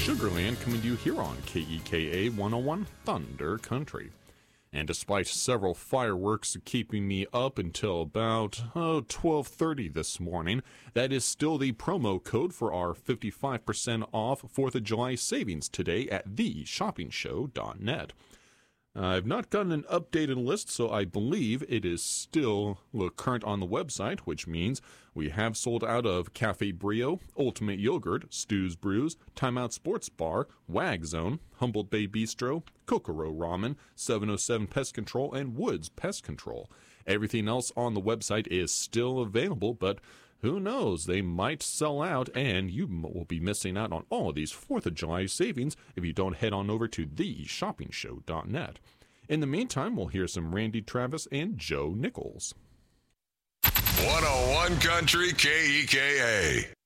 Sugarland coming to you here on KEKA 101 Thunder Country. And despite several fireworks keeping me up until about 12:30 this morning, that is still the promo code for our 55% off 4th of July savings today at theshoppingshow.net. I've not gotten an updated list, so I believe it is still current on the website, which means we have sold out of Cafe Brio, Ultimate Yogurt, Stu's Brews, Timeout Sports Bar, Wag Zone, Humboldt Bay Bistro, Kokoro Ramen, 707 Pest Control, and Woods Pest Control. Everything else on the website is still available, but who knows, they might sell out, and you will be missing out on all of these 4th of July savings if you don't head on over to theshoppingshow.net. In the meantime, we'll hear some Randy Travis and Joe Nichols. 101 Country KEKA.